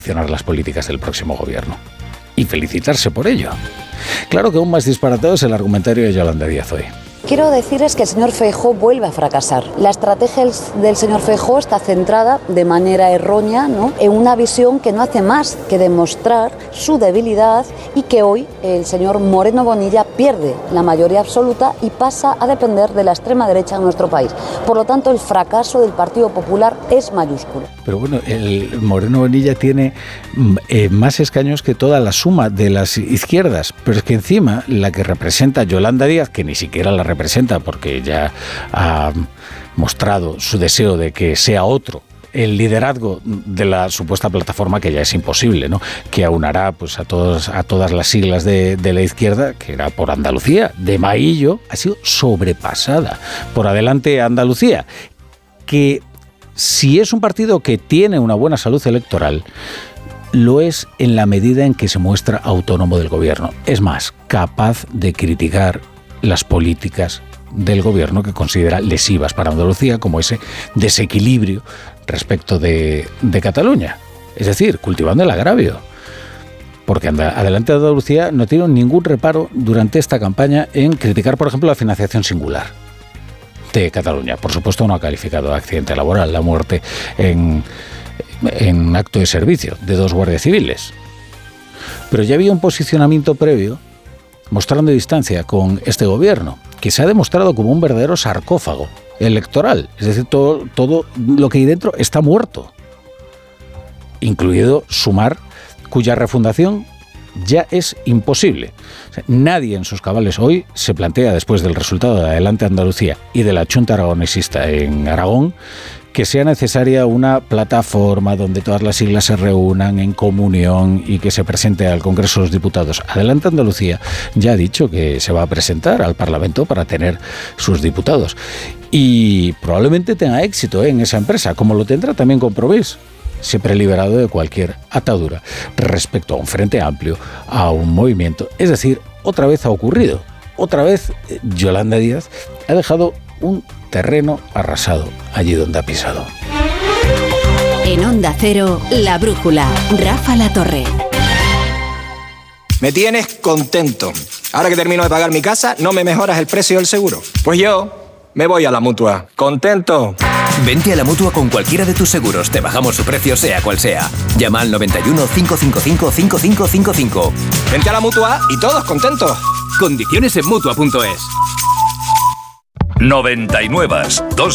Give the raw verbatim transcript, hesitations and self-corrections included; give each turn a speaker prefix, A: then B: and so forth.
A: las políticas del próximo gobierno. Y felicitarse por ello. Claro que aún más disparatado es el argumentario de Yolanda Díaz hoy.
B: Quiero decirles que el señor Feijóo vuelve a fracasar. La estrategia del señor Feijóo está centrada de manera errónea, ¿no?, en una visión que no hace más que demostrar su debilidad y que hoy el señor Moreno Bonilla pierde la mayoría absoluta y pasa a depender de la extrema derecha en nuestro país. Por lo tanto, el fracaso del Partido Popular es mayúsculo.
A: Pero bueno, el Moreno Bonilla tiene eh, más escaños que toda la suma de las izquierdas, pero es que encima la que representa Yolanda Díaz, que ni siquiera la representa porque ya ha mostrado su deseo de que sea otro el liderazgo de la supuesta plataforma, que ya es imposible, ¿no?, que aunará pues a todos a todas las siglas de, de la izquierda, que era por Andalucía, de Maillo, ha sido sobrepasada por Adelante Andalucía, que si es un partido que tiene una buena salud electoral, lo es en la medida en que se muestra autónomo del gobierno. Es más, capaz de criticar las políticas del gobierno que considera lesivas para Andalucía, como ese desequilibrio respecto de, de Cataluña. Es decir, cultivando el agravio. Porque Adelante Andalucía no tiene ningún reparo durante esta campaña en criticar, por ejemplo, la financiación singular de Cataluña. Por supuesto, no ha calificado de accidente laboral la muerte en, en acto de servicio de dos guardias civiles. Pero ya había un posicionamiento previo mostrando distancia con este gobierno, que se ha demostrado como un verdadero sarcófago electoral. Es decir, todo, todo lo que hay dentro está muerto, incluido Sumar, cuya refundación ya es imposible. O sea, nadie en sus cabales hoy se plantea, después del resultado de Adelante Andalucía y de la Chunta Aragonesista en Aragón, que sea necesaria una plataforma donde todas las siglas se reúnan en comunión y que se presente al Congreso de los Diputados. Adelante Andalucía ya ha dicho que se va a presentar al Parlamento para tener sus diputados. Y probablemente tenga éxito, ¿eh?, en esa empresa, como lo tendrá también Compromís, siempre liberado de cualquier atadura respecto a un frente amplio, a un movimiento. Es decir, otra vez ha ocurrido. Otra vez Yolanda Díaz ha dejado un terreno arrasado allí donde ha pisado.
C: En Onda Cero, La Brújula, Rafa La Torre.
D: Me tienes contento. Ahora que termino de pagar mi casa, no me mejoras el precio del seguro. Pues yo me voy a la Mutua. ¡Contento!
E: Vente a la Mutua con cualquiera de tus seguros. Te bajamos su precio, sea cual sea. Llama al noventa y uno, cinco cinco cinco, cinco cinco cinco cinco.
D: Vente a la Mutua y todos contentos.
E: Condiciones en Mutua punto es.
F: noventa y nueve, dos